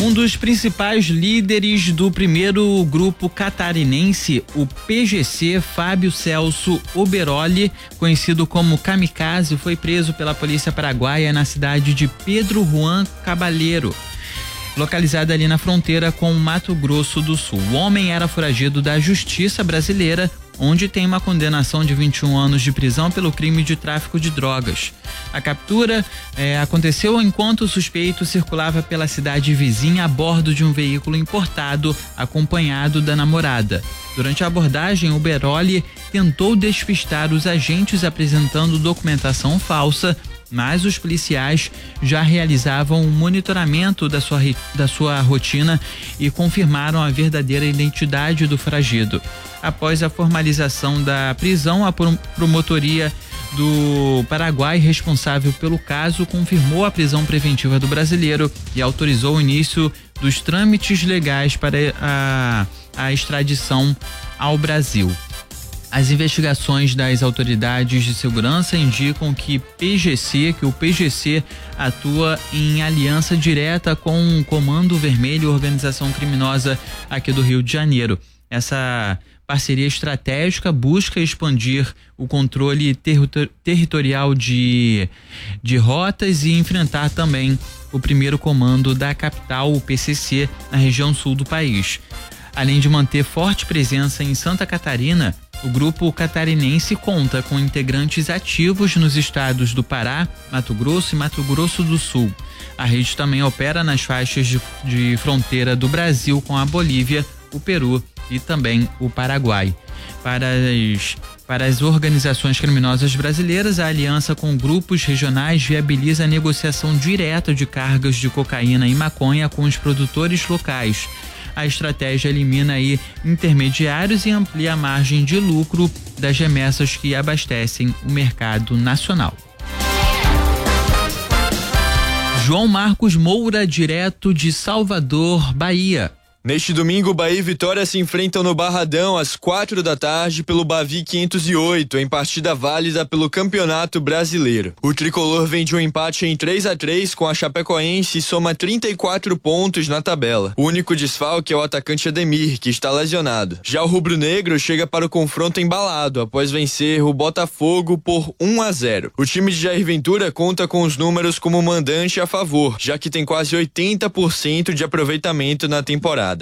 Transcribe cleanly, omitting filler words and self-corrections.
Um dos principais líderes do primeiro grupo catarinense, o PGC, Fábio Celso Oberoli, conhecido como Kamikaze, foi preso pela polícia paraguaia na cidade de Pedro Juan Caballero, localizada ali na fronteira com Mato Grosso do Sul. O homem era foragido da justiça brasileira, onde tem uma condenação de 21 anos de prisão pelo crime de tráfico de drogas. A captura aconteceu enquanto o suspeito circulava pela cidade vizinha a bordo de um veículo importado, acompanhado da namorada. Durante a abordagem, o Oberoli tentou despistar os agentes apresentando documentação falsa, mas os policiais já realizavam um monitoramento da sua rotina e confirmaram a verdadeira identidade do foragido. Após a formalização da prisão, a promotoria do Paraguai, responsável pelo caso, confirmou a prisão preventiva do brasileiro e autorizou o início dos trâmites legais para a extradição ao Brasil. As investigações das autoridades de segurança indicam que o PGC atua em aliança direta com o Comando Vermelho, organização criminosa aqui do Rio de Janeiro. Essa parceria estratégica busca expandir o controle territorial de rotas e enfrentar também o primeiro comando da capital, o PCC, na região sul do país. Além de manter forte presença em Santa Catarina, o grupo catarinense conta com integrantes ativos nos estados do Pará, Mato Grosso e Mato Grosso do Sul. A rede também opera nas faixas de fronteira do Brasil com a Bolívia, o Peru e também o Paraguai. Para as organizações criminosas brasileiras, a aliança com grupos regionais viabiliza a negociação direta de cargas de cocaína e maconha com os produtores locais. A estratégia elimina aí intermediários e amplia a margem de lucro das remessas que abastecem o mercado nacional. João Marcos Moura, direto de Salvador, Bahia. Neste domingo, Bahia e Vitória se enfrentam no Barradão às 16h pelo Bavi 508, em partida válida pelo Campeonato Brasileiro. O tricolor vem de um empate em 3-3 com a Chapecoense e soma 34 pontos na tabela. O único desfalque é o atacante Ademir, que está lesionado. Já o rubro-negro chega para o confronto embalado após vencer o Botafogo por 1-0. O time de Jair Ventura conta com os números como mandante a favor, já que tem quase 80% de aproveitamento na temporada.